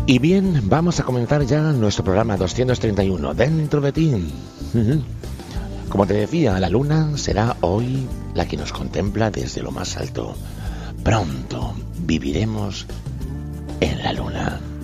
Y bien, vamos a comenzar ya nuestro programa 231, Dentro de ti. Como te decía, la luna será hoy la que nos contempla desde lo más alto. Pronto viviremos en la luna.